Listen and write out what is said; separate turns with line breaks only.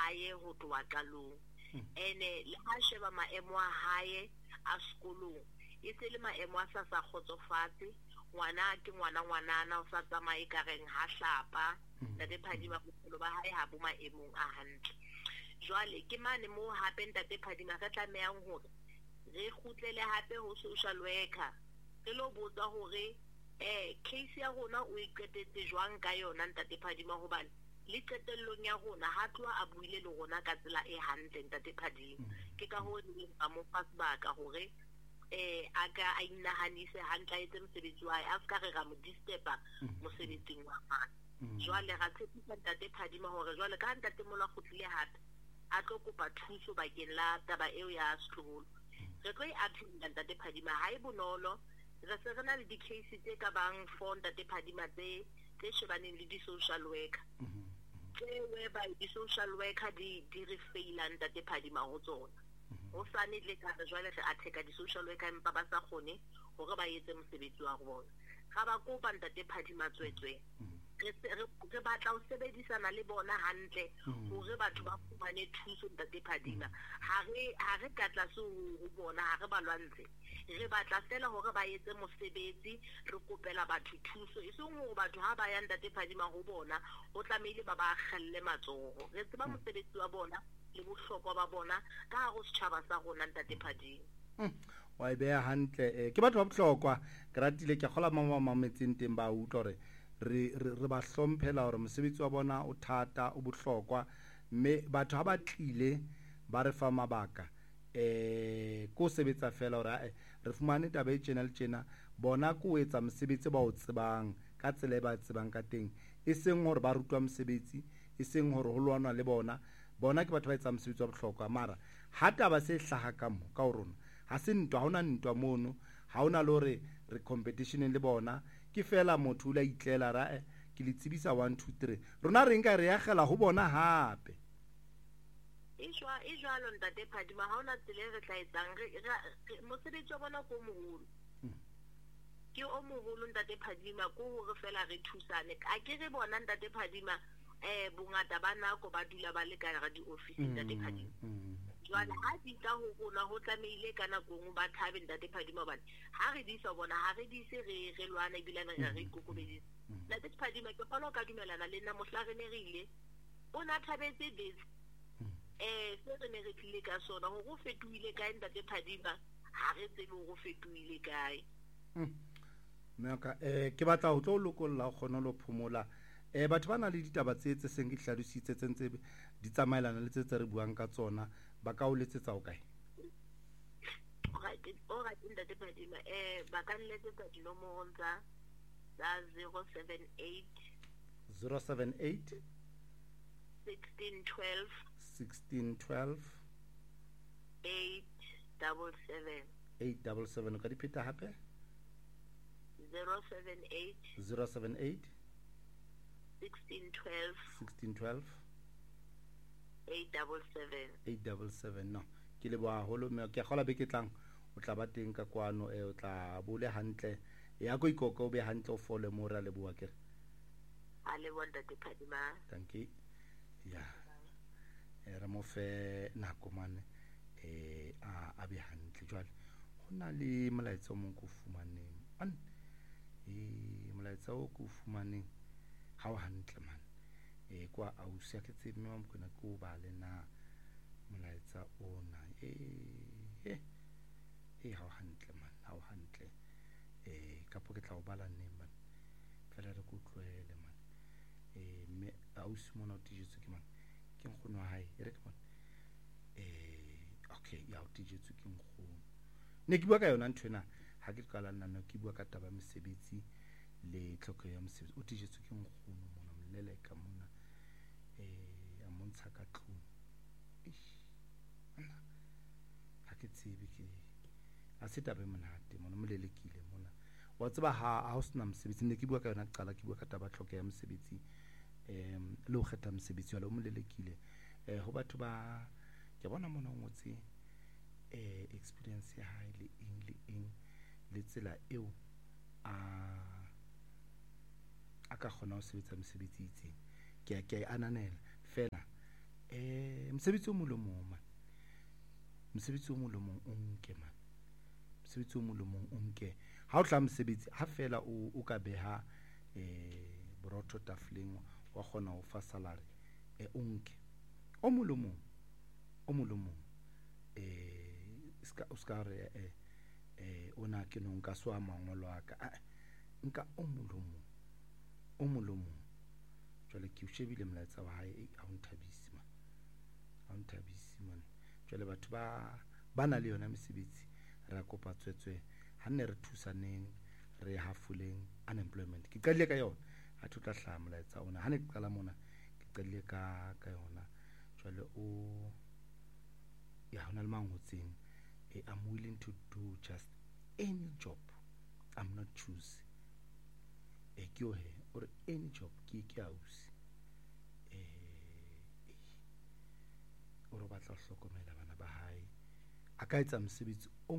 hae ho tloha qalong ene le ha sheba maemo a hae a sekolong e se le maemo a sa khotsofatse ngwana ke ngwanana o sa tsamaye ka reng ha hlapa Ntate Phadima bophelo ba hae ha bo maemong a hantle jwale ke mane mo hape Ntate Phadima re tlamehang hore re kgutlele hape ho social worker re lo botsa hore case ya rona o iqetetse jwang ka yona Ntate Phadima hobane le qetellong ya rona ha tloha a buile le rona ka tsela e hantle Ntate Phadima ke ka ho re a mo fa sebaka hore a ka a inahanise hantle a etse mosebetsi wa hae a ska re ra mo disturba mosebetsing wa hae jwale ra tshepisa Ntate Phadima hore jwale ka Ntate Mola kgutlile hape a tlo kopa thuso bakeng la taba eo ya setloholo re tlo e appeal Ntate Phadima ha e bonolo re se re na le di-case tse ka bang 4 Ntate Phadima tse shebaneng le di-social worker whereby di-social worker di re faila Ntate Phadima ho tsona ho sane le ka re jwale re atheka di-social worker empa ba sa kgone hore ba etse mosebetsi wa bona ga ba kopa Ntate Phadima tswetswe re batla ho sebedisana le bona hantle hore batho ba fumane thuso Ntate Phadima ha re ka tlase ho bona ha re ba lwantshe re batla fela hore ba etse mosebetsi re kopela batho thuso e seng hore batho ha ba ya Ntate Phadima ho bona ho tlamehile ba ba kgalle matsoho re tseba mosebetsi wa bona le bohlokwa ba bona ka hare setjhaba sa rona Ntate Phadima
wa e beha hantle ke batho ba bohlokwa ke ratile ke kgola mametseng teng ba utlwa hore re ba hlomphela hore mosebetsi wa bona o thata o bohlokwa mme batho ha ba tlile ba re fa mabaka ko sebetsa fela hore re fumane taba e tjena le tjena bona ko etsa mosebetsi ba o tsebang ka tsela e ba tsebang ka teng e seng hore ba rutwa mosebetsi e seng hore ho lwanwa le bona ke batho ba etsa mosebetsi wa bohlokwa mara ha taba se hlaha ka mo ka rona ha se ntwa ha ona ntwa mono ha ona le hore re competition le bona ke fela motho o la itlela ra ke le tsebisa 1 2 3 rona re nka re ya gela ho bona hape
e jwalo Ntate Phadima ha ona tsela re tla etsang mosebetsi wa bona ko moholo ke o moholo Ntate Phadima ko hore fela re thusane a ke re bona Ntate Phadima bongata ba nako ba dula ba le ka ra di-office Ntate Phadima jwale ha di tla ho rona ho tlamehile ka nako ngwe ba thabe Ntate Phadima bana ha re di sa bona ha re di se re lwana ebile re ikokobedisa Ntate Phadima ke kgona ka dumelana le nna mohla re ne re ile o na thabetse bese se re ne re tlile ka sona ho go fetohile kae Ntate Phadima ha re tsebe ho go fetohile kae
Maka ke batla ho tlo lokolla o kgona lo phomola batho ba na le ditaba tse seng ke hlalositse tse di tsamaelana le tse re buang ka tsona ba ka o letsetsa o kae
Alright Ntate Phadima ba ka nletsetsa dinomoro tsa 078 1612 877
o ka di pheta hape
078 1612
877 no ke le ba holo me ke gola be ke tlang o tla ba teng ka kwano o tla bole hantle ya go ikoko be hantle o fole mo ra le bua ke
a le bona Ntate Phadima
thank you ya re mo fe nako mane a be hantle jwale hona le molaetsa o mong go fumaneng molaetsa o go fumaneng ha o hantle man kwa ausi ke tsebe me mo kona go ba le na molaetsa ona ha o hantle man ha o hantle ka po ke tla o bala nne man fela re go tlwele man me ausi mona o tijetse ke man ke nkgono wa hae re ke man okay ya o tijetse ke nkgono ne ke bua ka yona nthwena ha ke qala nna ke bua ka taba mesebetsi le tlhoko ya mosebetsi o tijetse ke nkgono mona mlele ka mona a montsha ka tlung ha ke tsebe ke a se tabe monate mona molelekile mona wa tseba ha o sena mosebetsi ne ke bua ka yona qala ke bua ka taba tlhoko ya mosebetsi le o kgetha mosebetsi wa le molelekile ho batho ba ke bona mona o ngotse experience ya hae le eng le tsela eo a ka kgona ho sebetsa mosebetsi itseng ke a ananela fela mosebetsi o molomong man, mosebetsi o molomong o nke man, mosebetsi o molomong o nke. Ha o tla mosebetsi ha fela o ka beha borotho tafoleng wa kgona ho fa salary o nke o molomong o ska re ona ke no nka swa mangolo a ka nka o molomong jwale ke o shebile molaetsa wa hae a o nthabisi man jwale batho ba na le yona mesebetsi re a kopa tswetswe ha nne re thusaneng re hafoleng unemployment ke qadile ka yona ha tla hlaha molaetsa ona ha ne ke qala mona ke qadile ka yona jwale ya hona le mangotseng I'm willing to do just any job, I'm not choosy ke o he or any job ke ausi o re batla hlokomela bana ba hae a ka etsa mosebetsi